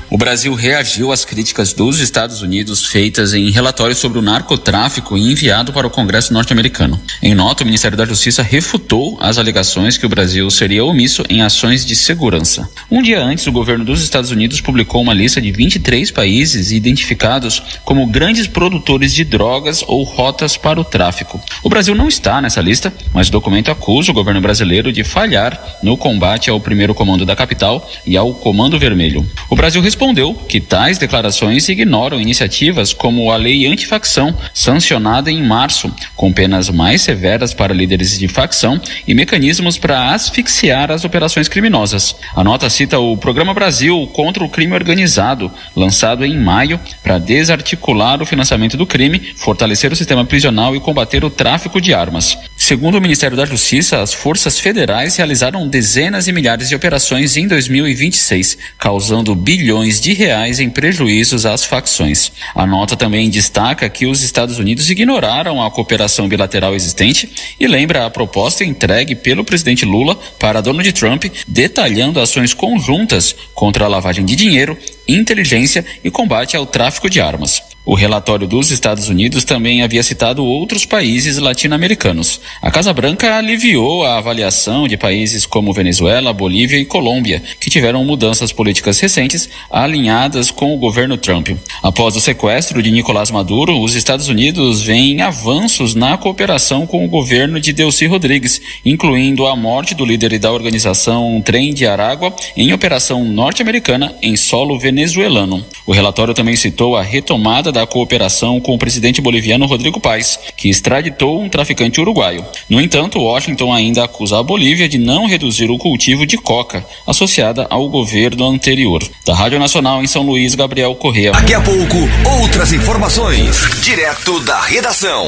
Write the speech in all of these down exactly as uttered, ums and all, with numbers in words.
O Brasil reagiu às críticas dos Estados Unidos feitas em relatório sobre o narcotráfico e enviado para o Congresso norte-americano. Em nota, o Ministério da Justiça refutou as alegações que o Brasil seria omisso em ações de segurança. Um dia antes, o governo dos Estados Unidos publicou uma lista de vinte e três países identificados como grandes produtores de drogas ou rotas para o tráfico. O Brasil não está nessa lista, mas o documento acusa o governo brasileiro de falhar no combate ao primeiro comando da capital e ao Comando Vermelho. O Brasil respondeu que tais declarações ignoram iniciativas como a Lei Antifacção, sancionada em março, com penas mais severas para líderes de facção e mecanismos para asfixiar as operações criminosas. A nota cita o Programa Brasil contra o Crime Organizado, lançado em maio para desarticular o financiamento do crime, fortalecer o sistema prisional e combater o tráfico de armas. Segundo o Ministério da Justiça, as forças federais realizaram dezenas e milhares de operações em dois mil e vinte e seis, causando bilhões de reais em prejuízos às facções. A nota também destaca que os Estados Unidos ignoraram a cooperação bilateral existente e lembra a proposta entregue pelo presidente Lula para Donald Trump, detalhando ações conjuntas contra a lavagem de dinheiro, inteligência e combate ao tráfico de armas. O relatório dos Estados Unidos também havia citado outros países latino-americanos. A Casa Branca aliviou a avaliação de países como Venezuela, Bolívia e Colômbia, que tiveram mudanças políticas recentes alinhadas com o governo Trump. Após o sequestro de Nicolás Maduro, os Estados Unidos veem avanços na cooperação com o governo de Delcy Rodrigues, incluindo a morte do líder da organização Trem de Aragua em operação norte-americana em solo venezuelano. O relatório também citou a retomada da cooperação com o presidente boliviano Rodrigo Paz, que extraditou um traficante uruguaio. No entanto, Washington ainda acusa a Bolívia de não reduzir o cultivo de coca, associada ao governo anterior. Da Rádio Nacional em São Luís, Gabriel Corrêa. Daqui a pouco, outras informações, direto da redação.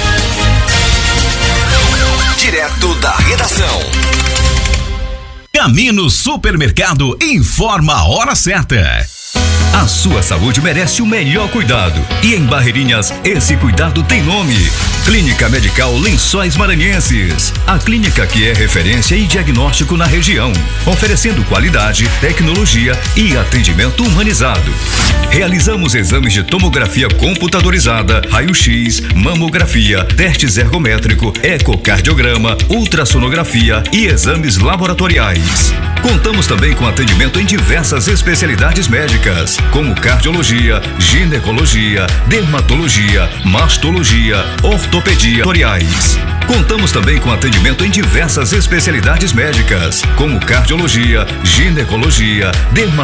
Direto da redação. Camino Supermercado informa a hora certa. A sua saúde merece o melhor cuidado. E em Barreirinhas, esse cuidado tem nome: Clínica Medical Lençóis Maranhenses. A clínica que é referência e diagnóstico na região, oferecendo qualidade, tecnologia e atendimento humanizado. Realizamos exames de tomografia computadorizada, raio-x, mamografia, testes ergométrico, ecocardiograma, ultrassonografia e exames laboratoriais. Contamos também com atendimento em diversas especialidades médicas, como cardiologia, ginecologia, dermatologia, mastologia, ortopedia, tutoriais. Contamos também com atendimento em diversas especialidades médicas, como cardiologia, ginecologia, dermatologia,